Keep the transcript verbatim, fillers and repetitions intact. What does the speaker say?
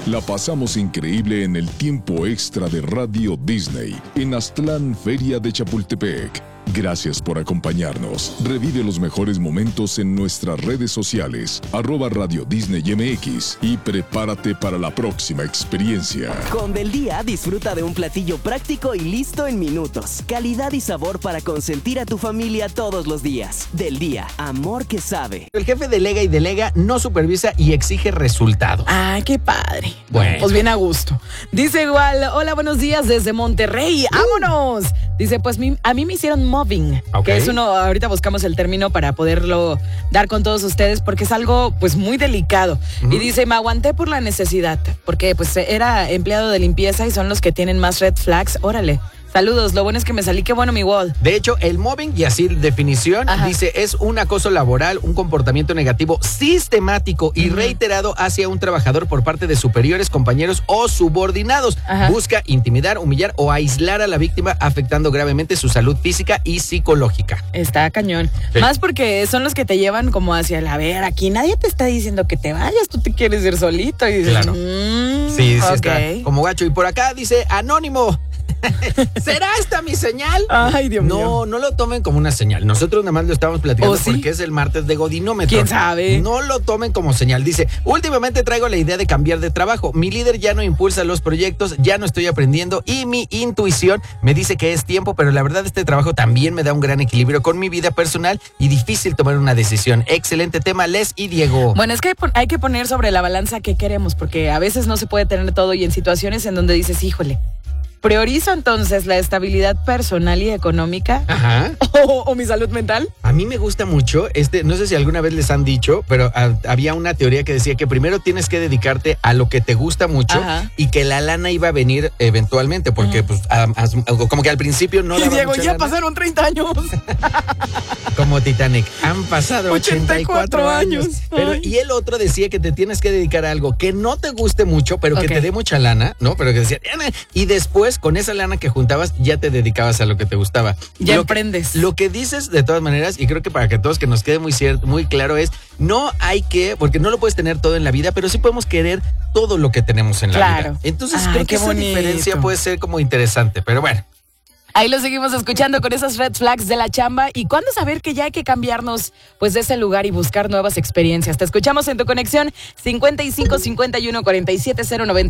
La pasamos increíble en el tiempo extra de Radio Disney en Aztlán, Feria de Chapultepec. Gracias por acompañarnos. Revive los mejores momentos en nuestras redes sociales, arroba Radio Disney M X, y prepárate para la próxima experiencia. Con Del Día, disfruta de un platillo práctico y listo en minutos. Calidad y sabor para consentir a tu familia todos los días. Del Día, amor que sabe. El jefe delega y delega, no supervisa y exige resultados. Ah, qué padre. Bueno. Pues bien a gusto. Dice igual, hola, buenos días desde Monterrey. ¡Vámonos! Dice, pues mi, a mí me hicieron mobbing, Ok. que es uno, ahorita buscamos el término para poderlo dar con todos ustedes, porque es algo pues muy delicado. Uh-huh. Y dice, me aguanté por la necesidad, porque pues era empleado de limpieza y son los que tienen más red flags. Órale. Saludos, lo bueno es que me salí, qué bueno mi wall. De hecho, el mobbing, y así definición, Ajá. dice, es un acoso laboral, un comportamiento negativo sistemático y uh-huh. reiterado hacia un trabajador por parte de superiores, compañeros o subordinados. Ajá. Busca intimidar, humillar o aislar a la víctima, afectando gravemente su salud física y psicológica. Está cañón. Sí. Más porque son los que te llevan como hacia el, a ver, aquí nadie te está diciendo que te vayas, tú te quieres ir solito. Y dices, claro. Mmm, sí, sí okay. está como gacho. Y por acá dice, anónimo. ¿Será esta mi señal? Ay, Dios no, mío. No, no lo tomen como una señal. Nosotros nada más lo estamos platicando ¿Oh, sí? porque es el martes de Godinómetro. ¿Quién sabe? No lo tomen como señal. Dice, últimamente traigo la idea de cambiar de trabajo. Mi líder ya no impulsa los proyectos, ya no estoy aprendiendo y mi intuición me dice que es tiempo, pero la verdad este trabajo también me da un gran equilibrio con mi vida personal y difícil tomar una decisión. Excelente tema, Les y Diego. Bueno, es que hay que poner sobre la balanza qué queremos, porque a veces no se puede tener todo y en situaciones en donde dices, híjole, ¿priorizo entonces la estabilidad personal y económica? Ajá. ¿O, o mi salud mental? A mí me gusta mucho, este, no sé si alguna vez les han dicho, pero a, había una teoría que decía que primero tienes que dedicarte a lo que te gusta mucho. Ajá. Y que la lana iba a venir eventualmente, porque uh-huh. pues a, a, como que al principio no y daba Diego, mucha ya lana. pasaron treinta años. Como Titanic, han pasado ochenta y cuatro años. Pero, y el otro decía que te tienes que dedicar a algo que no te guste mucho, pero okay. que te dé mucha lana, ¿no? Pero que decía, y después con esa lana que juntabas ya te dedicabas a lo que te gustaba. Ya lo emprendes. Que, lo que dices de todas maneras, y creo que para que todos que nos quede muy cierto, muy claro es, no hay que, porque no lo puedes tener todo en la vida, pero sí podemos querer todo lo que tenemos en la claro. vida. Entonces Ay, creo que esa bonito. diferencia puede ser como interesante, pero bueno. Ahí lo seguimos escuchando con esas red flags de la chamba. ¿Y cuándo saber que ya hay que cambiarnos pues de ese lugar y buscar nuevas experiencias? Te escuchamos en tu conexión cincuenta y cinco cincuenta y uno cuarenta y siete cero noventa.